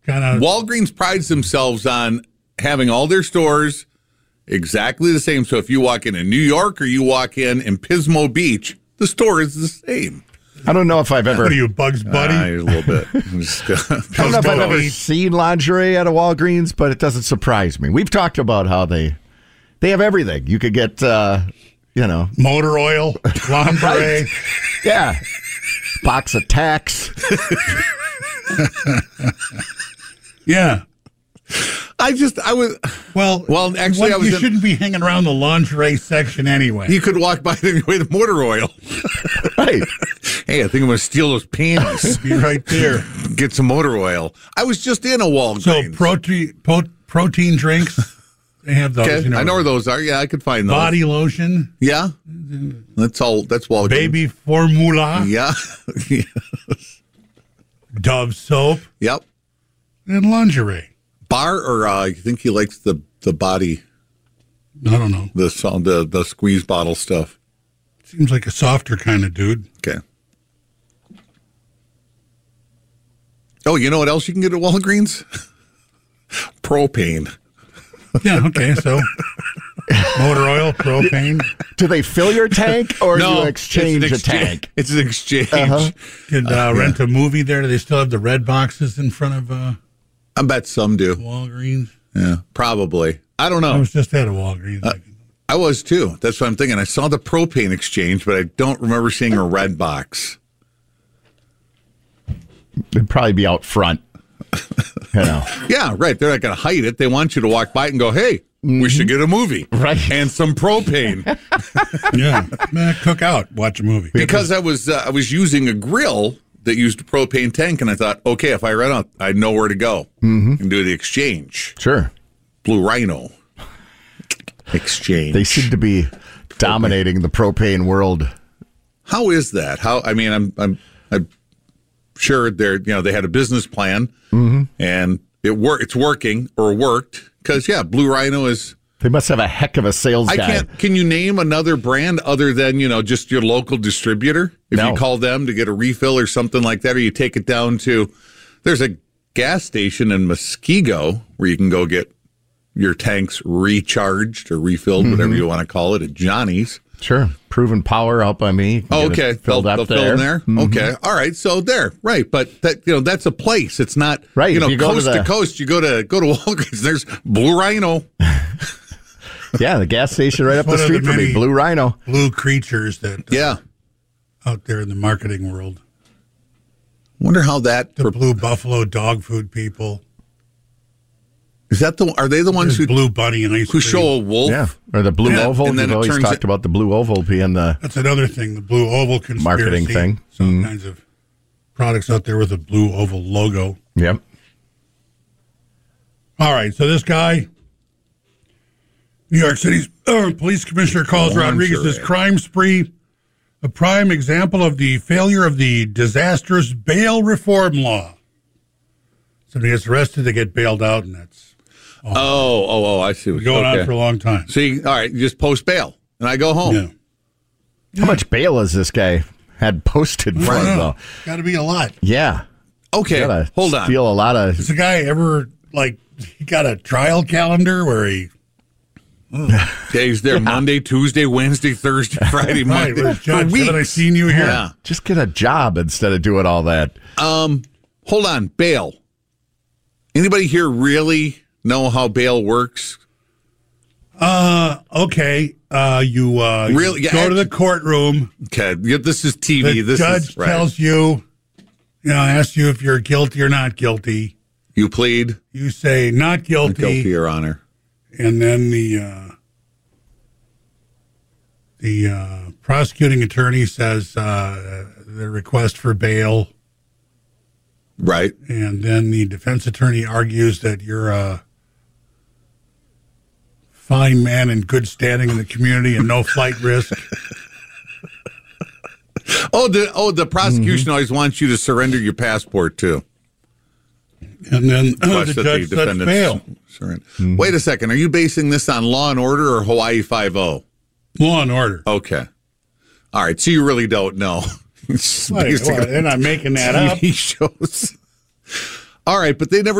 kind of... Walgreens prides themselves on having all their stores exactly the same. So if you walk in New York or you walk in Pismo Beach, the store is the same. I don't know if I've ever... What are you, Bugs Bunny? A little bit. I don't know if I've ever seen lingerie at a Walgreens, but it doesn't surprise me. We've talked about how they have everything. You could get, motor oil, lingerie. Right. Yeah. Box of tacks. Yeah. Well, actually, you shouldn't be hanging around the lingerie section anyway. You could walk by anyway, the motor oil. Right. Hey, I think I'm going to steal those panties. Be right there. Get some motor oil. I was just in a Walgreens. So protein drinks, they have those. Okay. I know where those are. Yeah, I could find those. Body lotion. Yeah. That's Walgreens. Baby formula. Yeah. Dove soap. Yep. And lingerie. Bar, or I think he likes the body. I don't know. The squeeze bottle stuff. Seems like a softer kind of dude. Okay. Oh, you know what else you can get at Walgreens? Propane. Yeah, okay, so motor oil, propane. Do they fill your tank or do you it's exchange an a tank? It's an exchange. Could rent a movie there. Do they still have the red boxes in front of I bet some do. Walgreens? Yeah, probably. I don't know. I was just at a Walgreens. I was too. That's what I'm thinking. I saw the propane exchange, but I don't remember seeing a red box. It'd probably be out front. Yeah, right. They're not going to hide it. They want you to walk by and go, hey, we should get a movie. Right. And some propane. Yeah. Cook out. Watch a movie. Because I was using a grill that used a propane tank, and I thought, okay, if I run out, I know where to go and do the exchange. Sure. Blue Rhino exchange. They seem to be dominating the propane world. How is that? I'm sure they had a business plan and it's working or worked because Blue Rhino is. They must have a heck of a sales guy. Can you name another brand other than, just your local distributor? If you call them to get a refill or something like that, or you take it down to, there's a gas station in Muskego where you can go get your tanks recharged or refilled, whatever you want to call it, at Johnny's. Sure. Proven Power out by me. Okay. Filled up they'll there. Fill in there? Okay. All right. So there. Right. But that, that's a place. It's not, right. Coast to coast. You go to Walgreens, there's Blue Rhino. Yeah, the gas station right up the street from me, Blue Rhino. Blue creatures that out there in the marketing world. Wonder how that the Blue Buffalo dog food people. Is that are they the ones Blue Bunny and who show a wolf? Yeah, or the Blue Oval. And then We've always talked about the Blue Oval being the that's another thing. The Blue Oval conspiracy. Marketing thing. Some kinds of products out there with a Blue Oval logo. Yep. All right, so this guy, New York City's police commissioner calls Rodriguez's crime spree a prime example of the failure of the disastrous bail reform law. Somebody gets arrested, they get bailed out, and that's I see. It's going on for a long time. See, all right, you just post bail, and I go home. Yeah. How much bail has this guy had posted for him, though? Got to be a lot. Yeah. Okay, hold on. Steal a lot of. Has the guy ever he got a trial calendar where he? He's there Monday, Tuesday, Wednesday, Thursday, Friday, Monday. Right, Judge, haven't I seen you here? Yeah. Just get a job instead of doing all that. Hold on, bail. Anybody here really know how bail works? Okay. You really go to the courtroom. Okay, this is TV. The judge tells you, asks you if you're guilty or not guilty. You plead. You say not guilty. Not guilty, Your Honor. And then the prosecuting attorney says the request for bail. Right. And then the defense attorney argues that you're a fine man in good standing in the community and no flight risk. The prosecution always wants you to surrender your passport too. And then the judge sets bail. Wait a second. Are you basing this on Law and Order or Hawaii 5-0? Law and Order. Okay. All right. So you really don't know. They're not making that up. TV shows. All right, but they never